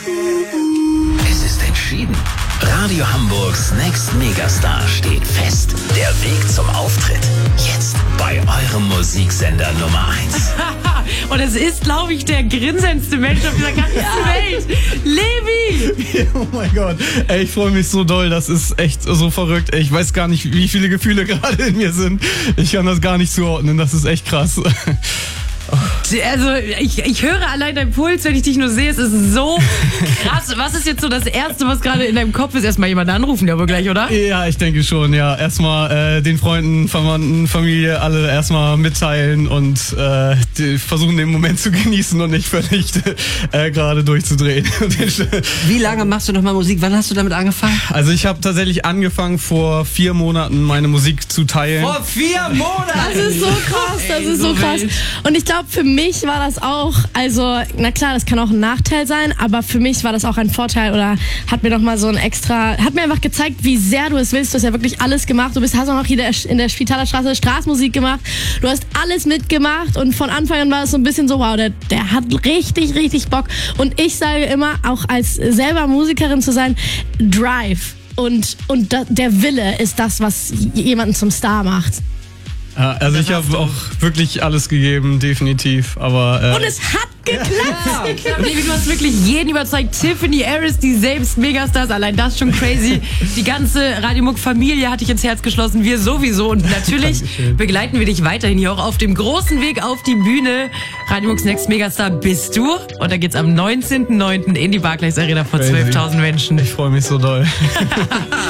Es ist entschieden. Radio Hamburgs Next Megastar steht fest. Der Weg zum Auftritt. Jetzt bei eurem Musiksender Nummer 1. Und es ist, glaube ich, der grinsendste Mensch auf dieser ganzen Welt. Levi! Oh mein Gott. Ey, ich freue mich so doll. Das ist echt so verrückt. Ey, ich weiß gar nicht, wie viele Gefühle gerade in mir sind. Ich kann das gar nicht zuordnen. Das ist echt krass. Also ich höre allein deinen Puls, wenn ich dich nur sehe. Es ist so krass. Was ist jetzt so das Erste, was gerade in deinem Kopf ist? Erstmal jemanden anrufen, ja wohl gleich, oder? Ja, ich denke schon, ja. Erstmal den Freunden, Verwandten, Familie, alle erstmal mitteilen und versuchen den Moment zu genießen und nicht völlig gerade durchzudrehen. Wie lange machst du nochmal Musik? Wann hast du damit angefangen? Also ich habe tatsächlich angefangen, vor 4 Monaten meine Musik zu teilen. Vor 4 Monaten! Das ist so krass, das ist so krass. Und ich glaube, für mich war das auch, also, na klar, das kann auch ein Nachteil sein, aber für mich war das auch ein Vorteil oder hat mir nochmal so ein extra, hat mir einfach gezeigt, wie sehr du es willst. Du hast ja wirklich alles gemacht. Du hast auch noch hier in der Spitaler Straße Straßenmusik gemacht. Du hast alles mitgemacht und von Anfang an war es so ein bisschen so, wow, der hat richtig, richtig Bock. Und ich sage immer, auch als selber Musikerin zu sein, Drive und der Wille ist das, was jemanden zum Star macht. Ja, also ich habe auch wirklich alles gegeben, definitiv. Aber und es hat geklappt! Ja. Levi, du hast wirklich jeden überzeugt. Tiffany Harris, die selbst Megastars, allein das schon crazy. Die ganze Radio Muck-Familie hat dich ins Herz geschlossen, wir sowieso. Und natürlich begleiten wir dich weiterhin hier auch auf dem großen Weg auf die Bühne. Radio Mucks Next Megastar bist du. Und da geht's am 19.09. in die Barclays Arena vor 12.000 Menschen. Ich freue mich so doll.